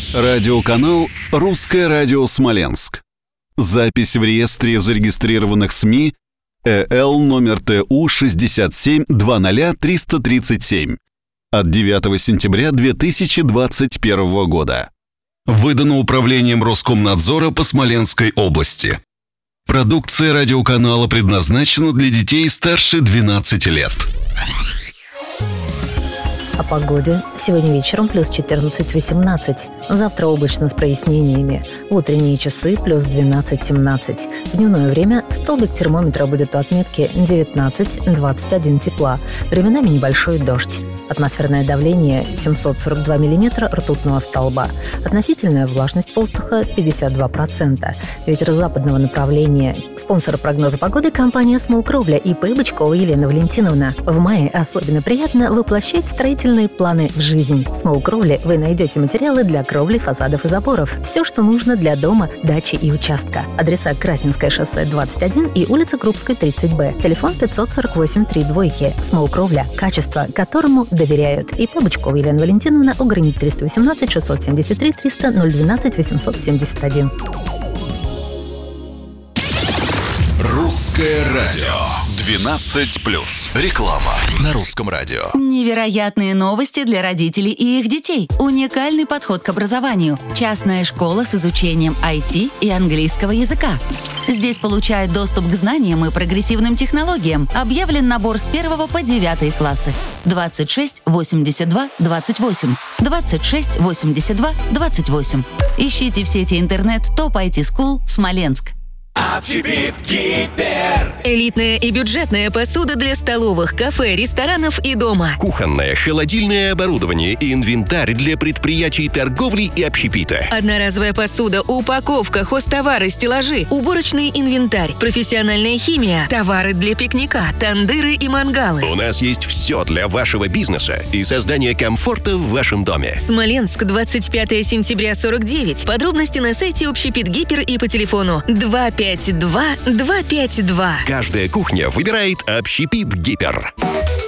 Радиоканал «Русское радио Смоленск». Запись в реестре зарегистрированных СМИ ЭЛ номер ТУ 6720337 от 9 сентября 2021 года. Выдано Управлением Роскомнадзора по Смоленской области. Продукция радиоканала предназначена для детей старше 12 лет. О погоде. Сегодня вечером плюс 14-18. Завтра облачно с прояснениями. В утренние часы плюс 12-17. В дневное время столбик термометра будет у отметки 19-21 тепла. Временами небольшой дождь. Атмосферное давление 742 миллиметра ртутного столба. Относительная влажность воздуха 52%. Ветер западного направления. Спонсор прогноза погоды — компания «Смолкровля» ИП Бычкова Елена Валентиновна. В мае особенно приятно воплощать строительные планы в жизнь. В «Смолкровле» вы найдете материалы для кровли, фасадов и заборов. Все, что нужно для дома, дачи и участка. Адреса: Красненское шоссе 21 и улица Крупской 30Б. Телефон 548 32. «Смолкровля» — качество, которому доверяют. ИП Бычкова Елена Валентиновна, Угранит 318 673 300 012 871. Русское радио 12+. Реклама на русском радио. Невероятные новости для родителей и их детей. Уникальный подход к образованию. Частная школа с изучением IT и английского языка. Здесь получают доступ к знаниям и прогрессивным технологиям. Объявлен набор с 1 по 9 классы. 26 82 28. 26 82 28. Ищите в сети интернет ТОП IT School Смоленск. Общепит Гипер. Элитная и бюджетная посуда для столовых, кафе, ресторанов и дома. Кухонное, холодильное оборудование и инвентарь для предприятий торговли и общепита. Одноразовая посуда, упаковка, хозтовары, стеллажи, уборочный инвентарь, профессиональная химия, товары для пикника, тандыры и мангалы. У нас есть все для вашего бизнеса и создания комфорта в вашем доме. Смоленск, 25 сентября 49. Подробности на сайте Общепит Гипер и по телефону 252 252. Каждая кухня выбирает Общепит Гипер.